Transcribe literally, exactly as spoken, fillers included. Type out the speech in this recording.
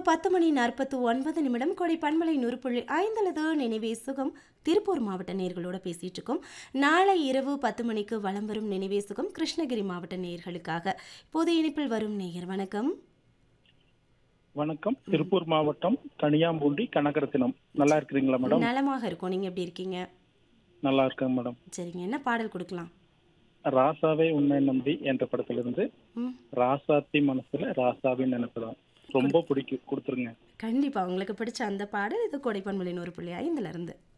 பத்து மணி நாற்பத்து ஒன்பது நிமிடம் கோடை பண்பலை நூறு புள்ளி ஐந்தளது நினைவே சுகம் திருப்பூர் மாவட்ட நேயர்களோட பேசிட்டு இருக்கோம். நாளை இரவு பத்து மணிக்கு வலம் வரும் நினைவே சுகம் கிருஷ்ணகிரி மாவட்ட நேயர்களுக்காக. இப்போது இணைப்பில் வரும் நேயர் வணக்கம். வணக்கம். திருப்பூர் மாவட்டம் கனியாம்பூண்டி கனகரத்தினம். நல்லா இருக்கிறீங்களா மேடம்? நலமாக இருக்கும். நீங்க எப்படி இருக்கீங்க? நல்லா இருக்கேன் மேடம். சரிங்க, என்ன பாடல் கொடுக்கலாம்? ராசாவே உன்னை நம்பி என்ற படத்திலிருந்து ம் ராசாத்தி மனசுல ராசாவின் நினைப்பதான் ரொம்ப பிடிக்கும், கொடுத்துருங்க. கண்டிப்பா உங்களுக்கு பிடிச்ச அந்த பாடல் இது கோடை பண்பலை நூறு புள்ளி ஐந்துல இருந்து.